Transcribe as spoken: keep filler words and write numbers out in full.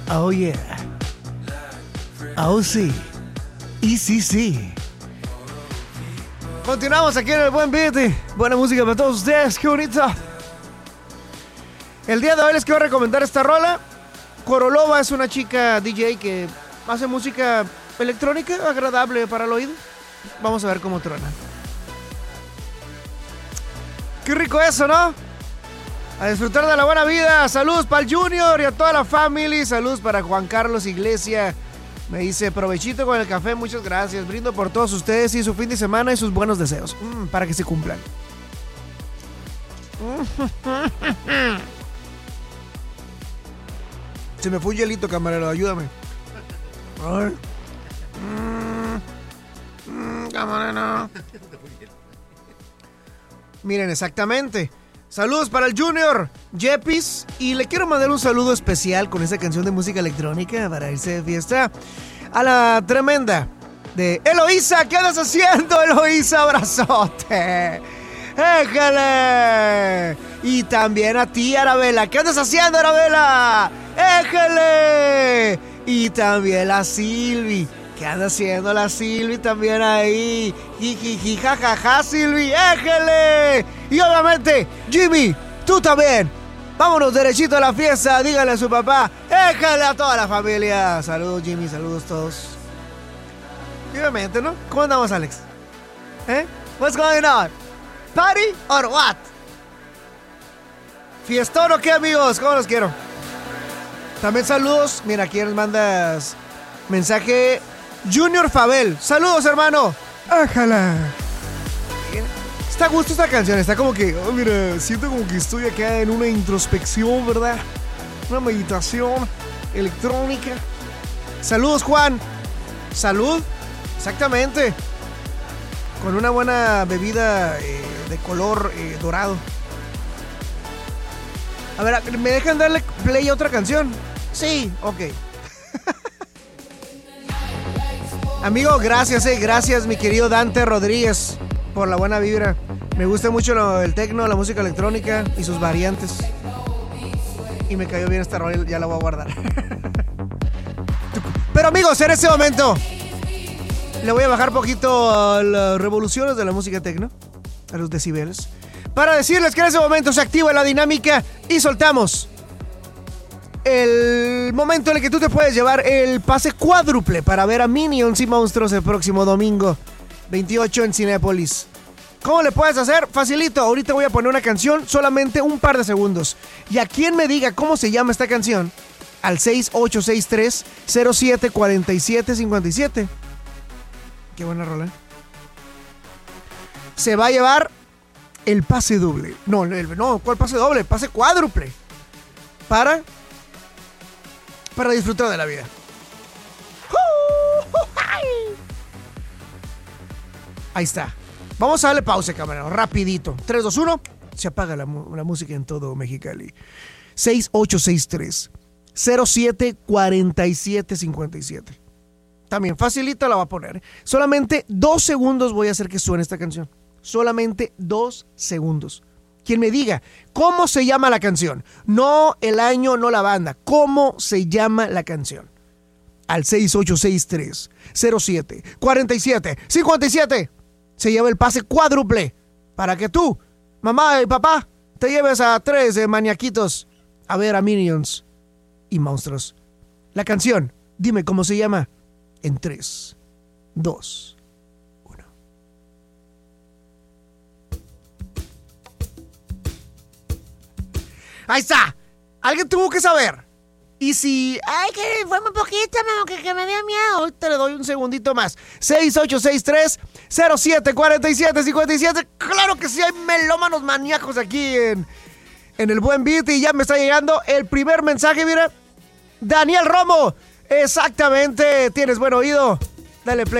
Oh yeah. Oh sí. Y sí, sí. Continuamos aquí en el Buen Beat. Buena música para todos ustedes. Qué bonito. El día de hoy les quiero recomendar esta rola. Korolova es una chica D J que hace música electrónica agradable para el oído. Vamos a ver cómo truena. Qué rico eso, ¿no? A disfrutar de la buena vida. Saludos para el Junior y a toda la family. Saludos para Juan Carlos Iglesia. Me dice, provechito con el café, muchas gracias. Brindo por todos ustedes y su fin de semana y sus buenos deseos. Mm, para que se cumplan. Se me fue un hielito, camarero, ayúdame. Ay. Mm, mm, camarero. Miren, exactamente. Saludos para el Junior, Jepis, y le quiero mandar un saludo especial con esa canción de música electrónica para irse de fiesta a la tremenda de Eloísa. ¿Qué andas haciendo, Eloísa? Abrazote. ¡Éjale! Y también a ti, Arabela. ¿Qué andas haciendo, Arabela? ¡Éjale! Y también a Silvi. ¿Qué anda haciendo la Silvi también ahí? Jijiji, jajaja, Silvi, éjele. Y obviamente, Jimmy, tú también. Vámonos derechito a la fiesta. Dígale a su papá, éjele a toda la familia. Saludos, Jimmy, saludos todos. Y obviamente, ¿no? ¿Cómo andamos, Alex? ¿Eh? What's going on? ¿Party or what? ¿Fiestón o qué, amigos? ¿Cómo los quiero? También saludos. Mira, aquí nos mandas mensaje Junior Fabel. Saludos, hermano. Ájala. Está a gusto esta canción. Está como que, oh, mira, siento como que estoy acá en una introspección, ¿verdad? Una meditación electrónica. Saludos, Juan. Salud. Exactamente. Con una buena bebida eh, de color eh, dorado. A ver, ¿me dejan darle play a otra canción? Sí, ok. Amigo, gracias, eh, gracias mi querido Dante Rodríguez por la buena vibra. Me gusta mucho lo, el techno, la música electrónica y sus variantes. Y me cayó bien esta rola, ya la voy a guardar. Pero amigos, en este momento le voy a bajar poquito a las revoluciones de la música techno, a los decibeles, para decirles que en ese momento se activa la dinámica y soltamos el momento en el que tú te puedes llevar el pase cuádruple para ver a Minions y Monstruos el próximo domingo veintiocho en Cinépolis. ¿Cómo le puedes hacer? Facilito, ahorita voy a poner una canción, solamente un par de segundos. Y a quien me diga cómo se llama esta canción, al seis ocho seis tres, cero siete cuatro siete cinco siete. Qué buena rola. Se va a llevar el pase doble. No, el, no, ¿cuál pase doble? El pase cuádruple. Para... para disfrutar de la vida. Ahí está. Vamos a darle pausa, camarero. Rapidito. tres, dos, uno. Se apaga la, la música en todo Mexicali. seis ocho seis tres, cero siete cuatro siete cinco siete. También facilita la va a poner. Solamente dos segundos voy a hacer que suene esta canción. Solamente dos segundos. Quien me diga cómo se llama la canción, no el año, no la banda, cómo se llama la canción, al seis ocho seis tres, cero siete cuatro siete cinco siete, se lleva el pase cuádruple para que tú, mamá y papá, te lleves a tres de maniaquitos a ver a Minions y Monstruos. La canción, dime cómo se llama, en tres, dos, ahí está. Alguien tuvo que saber. Y si... ay, que fue muy poquito, mamá, que, que me dio miedo. Te le doy un segundito más. seis ocho seis tres, cero siete cuatro siete cinco siete. Claro que sí, hay melómanos maníacos aquí en, en el Buen Beat. Y ya me está llegando el primer mensaje, mira. Daniel Romo. Exactamente, tienes buen oído. Dale play.